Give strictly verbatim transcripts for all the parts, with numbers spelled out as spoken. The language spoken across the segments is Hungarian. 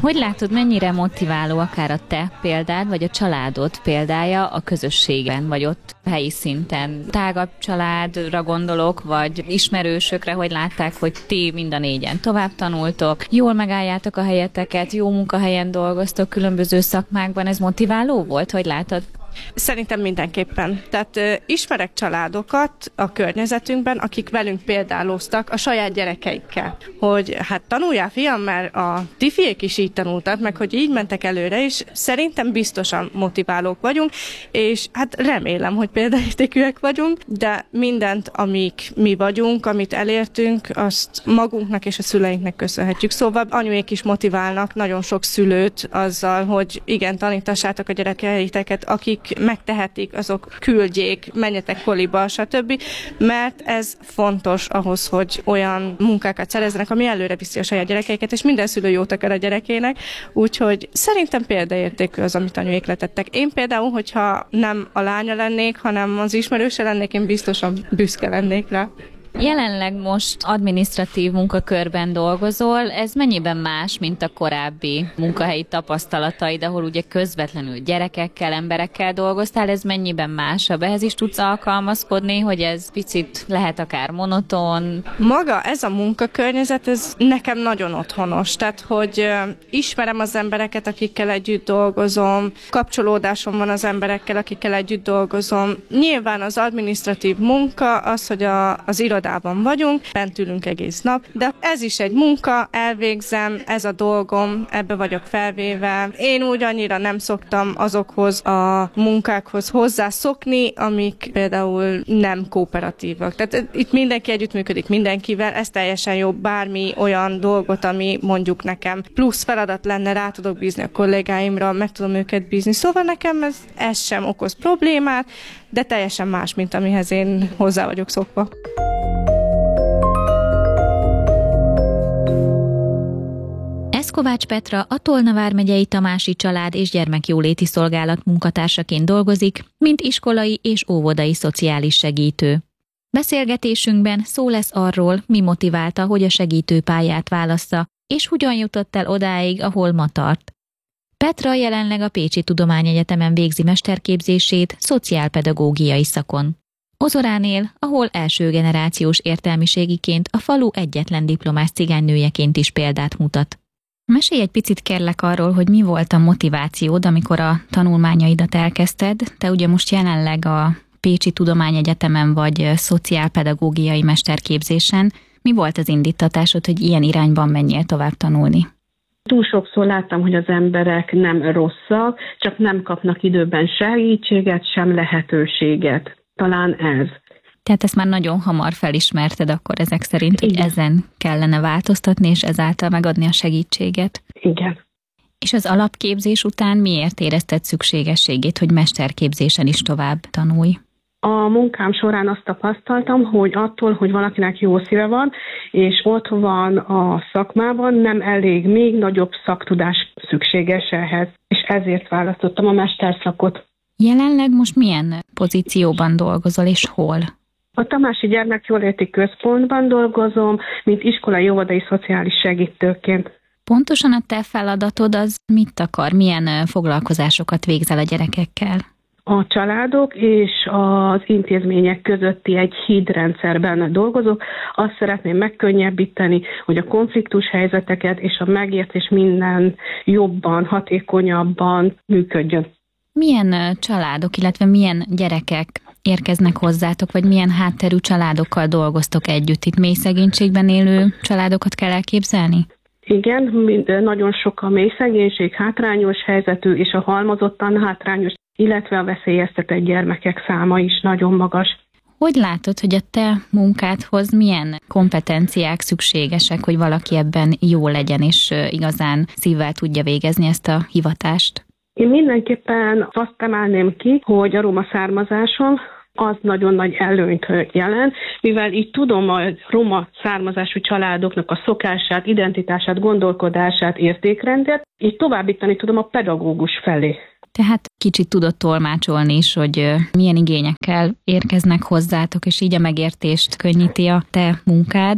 Hogy látod, mennyire motiváló akár a te példád, vagy a családod példája a közösségben, vagy ott helyi szinten? Tágabb családra gondolok, vagy ismerősökre, hogy látták, hogy ti mind a négyen tovább tanultok, jól megálljátok a helyeteket, jó munkahelyen dolgoztok, különböző szakmákban. Ez motiváló volt, hogy látod? Szerintem mindenképpen. Tehát ö, ismerek családokat a környezetünkben, akik velünk példáloztak a saját gyerekeikkel. Hogy hát tanuljál, fiam, mert a ti fiék is így tanultak, meg hogy így mentek előre, és szerintem biztosan motiválók vagyunk, és hát remélem, hogy példaértékűek vagyunk, de mindent, amik mi vagyunk, amit elértünk, azt magunknak és a szüleinknek köszönhetjük. Szóval anyuék is motiválnak nagyon sok szülőt azzal, hogy igen, tanítassátok a gyerekeiteket, akik megtehetik, azok küldjék, menjetek koliba, stb. Mert ez fontos ahhoz, hogy olyan munkákat szerezzenek, ami előre viszi a saját gyerekeiket, és minden szülő jót akar a gyerekének, úgyhogy szerintem példaértékű az, amit anyuék letettek. Én például, hogyha nem a lánya lennék, hanem az ismerőse lennék, én biztosan büszke lennék rá. Jelenleg most adminisztratív munkakörben dolgozol, ez mennyiben más, mint a korábbi munkahelyi tapasztalataid, ahol ugye közvetlenül gyerekekkel, emberekkel dolgoztál, ez mennyiben másabb? Ehhez is tudsz alkalmazkodni, hogy ez picit lehet akár monoton? Maga ez a munkakörnyezet, ez nekem nagyon otthonos, tehát hogy ismerem az embereket, akikkel együtt dolgozom, kapcsolódásom van az emberekkel, akikkel együtt dolgozom. Nyilván az adminisztratív munka az, hogy a, az irodában vagyunk, bent ülünk egész nap, de ez is egy munka, elvégzem, ez a dolgom, ebbe vagyok felvéve. Én úgy annyira nem szoktam azokhoz a munkákhoz hozzászokni, amik például nem kooperatívak. Tehát itt mindenki együttműködik mindenkivel, ez teljesen jó, bármi olyan dolgot, ami mondjuk nekem plusz feladat lenne, rá tudok bízni a kollégáimra, meg tudom őket bízni. Szóval nekem ez, ez sem okoz problémát, de teljesen más, mint amihez én hozzá vagyok szokva. Ez Kovács Petra, a Tolna vármegyei Tamási Család és Gyermekjóléti Szolgálat munkatársaként dolgozik, mint iskolai és óvodai szociális segítő. Beszélgetésünkben szó lesz arról, mi motiválta, hogy a segítőpályát válassza, és hogyan jutott el odáig, ahol ma tart. Petra jelenleg a Pécsi Tudományegyetemen végzi mesterképzését szociálpedagógiai szakon. Ozorán él, ahol első generációs értelmiségiként a falu egyetlen diplomás cigánynőjeként is példát mutat. Mesélj egy picit kérlek arról, hogy mi volt a motivációd, amikor a tanulmányaidat elkezdted. Te ugye most jelenleg a Pécsi Tudományegyetemen vagy szociálpedagógiai mesterképzésen. Mi volt az indítatásod, hogy ilyen irányban menjél tovább tanulni? Túl sokszor láttam, hogy az emberek nem rosszak, csak nem kapnak időben segítséget, sem lehetőséget. Talán ez. Tehát ezt már nagyon hamar felismerted akkor ezek szerint, hogy Igen. ezen kellene változtatni, és ezáltal megadni a segítséget. Igen. És az alapképzés után miért érezted szükségességét, hogy mesterképzésen is tovább tanulj? A munkám során azt tapasztaltam, hogy attól, hogy valakinek jó szíve van, és ott van a szakmában, nem elég, még nagyobb szaktudás szükséges ehhez, és ezért választottam a mesterszakot. Jelenleg most milyen pozícióban dolgozol, és hol? A Tamási Gyermekjóléti Központban dolgozom, mint iskolai óvodai szociális segítőként. Pontosan a te feladatod az mit akar? Milyen foglalkozásokat végzel a gyerekekkel? A családok és az intézmények közötti egy hídrendszerben dolgozok. Azt szeretném megkönnyebbíteni, hogy a konfliktus helyzeteket és a megértés minden jobban, hatékonyabban működjön. Milyen családok, illetve milyen gyerekek érkeznek hozzátok, vagy milyen hátterű családokkal dolgoztok együtt? Itt mély szegénységben élő családokat kell elképzelni? Igen, nagyon sok a mély szegénység, hátrányos helyzetű és a halmozottan hátrányos, illetve a veszélyeztetett gyermekek száma is nagyon magas. Hogy látod, hogy a te munkádhoz milyen kompetenciák szükségesek, hogy valaki ebben jó legyen, és igazán szívvel tudja végezni ezt a hivatást? Én mindenképpen azt emelném ki, hogy a roma származásom az nagyon nagy előnyt jelent, mivel így tudom a roma származású családoknak a szokását, identitását, gondolkodását, értékrendet, így továbbítani tudom a pedagógus felé. Tehát kicsit tudod tolmácsolni is, hogy milyen igényekkel érkeznek hozzátok, és így a megértést könnyíti a te munkád.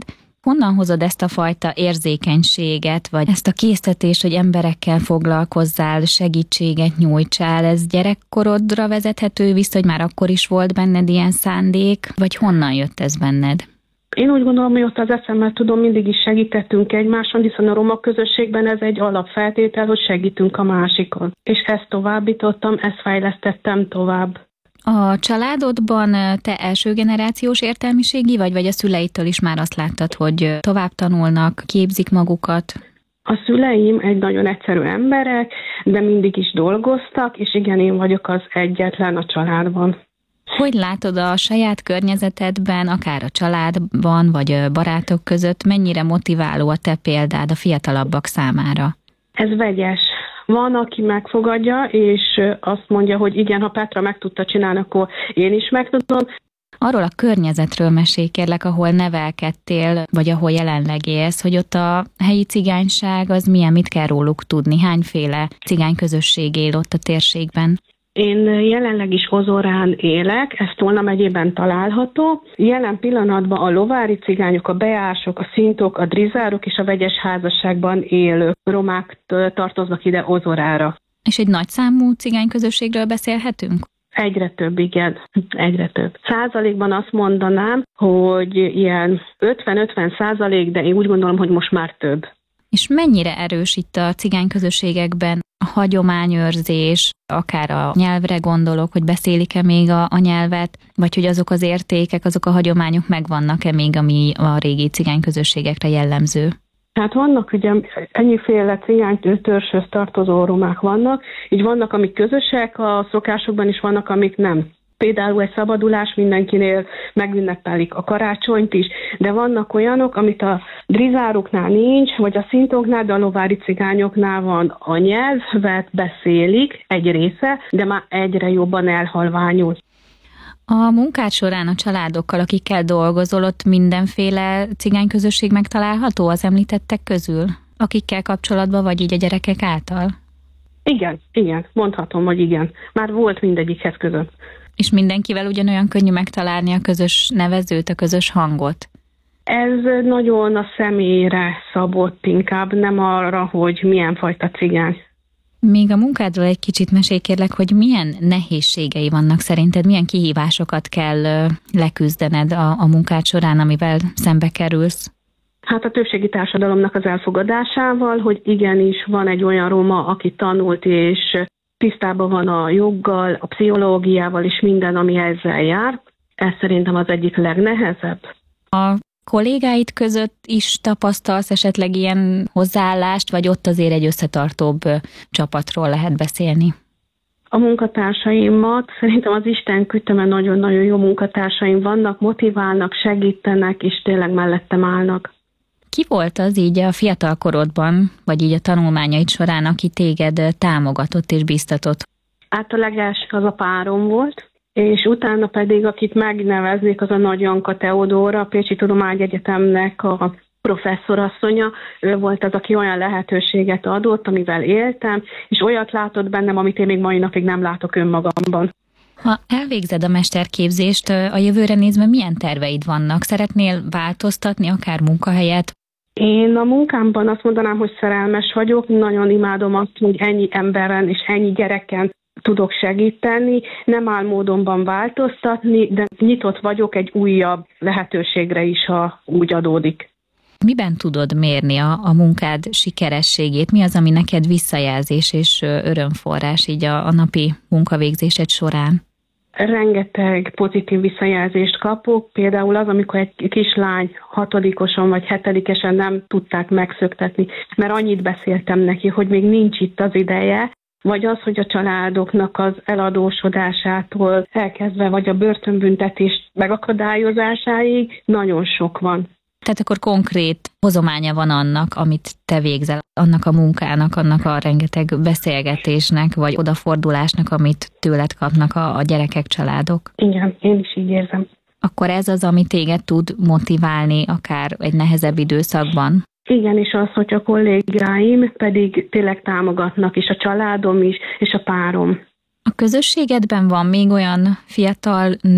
Honnan hozod ezt a fajta érzékenységet, vagy ezt a késztetést, hogy emberekkel foglalkozzál, segítséget nyújtsál? Ez gyerekkorodra vezethető vissza, hogy már akkor is volt benned ilyen szándék, vagy honnan jött ez benned? Én úgy gondolom, hogy ott az eszemmel tudom, mindig is segítettünk egymáson, hiszen a roma közösségben ez egy alapfeltétel, hogy segítünk a másikon. És ezt továbbítottam, ezt fejlesztettem tovább. A családodban te első generációs értelmiségi vagy, vagy a szüleitől is már azt láttad, hogy tovább tanulnak, képzik magukat? A szüleim egy nagyon egyszerű emberek, de mindig is dolgoztak, és igen, én vagyok az egyetlen a családban. Hogy látod a saját környezetedben, akár a családban, vagy barátok között, mennyire motiváló a te példád a fiatalabbak számára? Ez vegyes. Van, aki megfogadja, és azt mondja, hogy igen, ha Petra meg tudta csinálni, akkor én is meg tudom. Arról a környezetről mesélj kérlek, ahol nevelkedtél, vagy ahol jelenleg élsz, hogy ott a helyi cigányság az milyen, mit kell róluk tudni? Hányféle cigányközösség él ott a térségben? Én jelenleg is Ozorán élek, ez Tolna megyében található. Jelen pillanatban a lovári cigányok, a beások, a szintok, a drizárok és a vegyes házasságban élő romák tartoznak ide Ozorára. És egy nagyszámú cigányközösségről beszélhetünk? Egyre több, igen. Egyre több. Százalékban azt mondanám, hogy ilyen ötven-ötven százalék, de én úgy gondolom, hogy most már több. És mennyire erős itt a cigányközösségekben a hagyományőrzés, akár a nyelvre gondolok, hogy beszélik-e még a, a nyelvet, vagy hogy azok az értékek, azok a hagyományok megvannak-e még, ami a régi cigányközösségekre jellemző? Hát vannak ugye ennyiféle cigány törzshöz tartozó romák vannak, így vannak, amik közösek a szokásokban, is vannak, amik nem. Például egy szabadulás mindenkinél megünnepelik a karácsonyt is, de vannak olyanok, amit a drizároknál nincs, vagy a szintoknál, de a lovári cigányoknál van. A nyelvet beszélik egy része, de már egyre jobban elhalványul. A munkád során a családokkal, akikkel dolgozol, ott mindenféle cigányközösség megtalálható az említettek közül? Akikkel kapcsolatban, vagy így a gyerekek által? Igen, igen, mondhatom, hogy igen. Már volt mindegyikhez között. És mindenkivel ugyanolyan könnyű megtalálni a közös nevezőt, a közös hangot? Ez nagyon a személyre szabott inkább, nem arra, hogy milyen fajta cigány. Még a munkádról egy kicsit mesélj kérlek, hogy milyen nehézségei vannak szerinted, milyen kihívásokat kell leküzdened a, a munkád során, amivel szembe kerülsz? Hát a többségi társadalomnak az elfogadásával, hogy igenis van egy olyan roma, aki tanult és tisztában van a joggal, a pszichológiával és minden, ami ezzel jár. Ez szerintem az egyik legnehezebb. A kollégáid között is tapasztalsz esetleg ilyen hozzáállást, vagy ott azért egy összetartóbb csapatról lehet beszélni? A munkatársaimat szerintem az Isten küldte, mert nagyon-nagyon jó munkatársaim vannak, motiválnak, segítenek, és tényleg mellettem állnak. Ki volt az így a fiatal korodban, vagy így a tanulmányaid során, aki téged támogatott és biztatott? Hát a legelső az a párom volt, és utána pedig, akit megneveznék, az a Nagy Janka Teodóra, a Pécsi Tudományegyetemnek a professzorasszonya. Ő volt az, aki olyan lehetőséget adott, amivel éltem, és olyat látott bennem, amit én még mai napig nem látok önmagamban. Ha elvégzed a mesterképzést, a jövőre nézve milyen terveid vannak? Szeretnél változtatni akár munkahelyet? Én a munkámban azt mondanám, hogy szerelmes vagyok, nagyon imádom azt, hogy ennyi emberen és ennyi gyereken tudok segíteni, nem áll módonban változtatni, de nyitott vagyok egy újabb lehetőségre is, ha úgy adódik. Miben tudod mérni a, a munkád sikerességét? Mi az, ami neked visszajelzés és örömforrás így a, a napi munkavégzésed során? Rengeteg pozitív visszajelzést kapok, például az, amikor egy kislány hatodikosan vagy hetedikesen nem tudták megszöktetni, mert annyit beszéltem neki, hogy még nincs itt az ideje, vagy az, hogy a családoknak az eladósodásától elkezdve, vagy a börtönbüntetés megakadályozásáig nagyon sok van. Tehát akkor konkrét hozománya van annak, amit te végzel, annak a munkának, annak a rengeteg beszélgetésnek, vagy odafordulásnak, amit tőled kapnak a, a gyerekek, családok? Igen, én is így érzem. Akkor ez az, ami téged tud motiválni akár egy nehezebb időszakban? Igen, és az, hogy a kollégáim pedig tényleg támogatnak, és a családom is, és a párom. A közösségedben van még olyan fiatal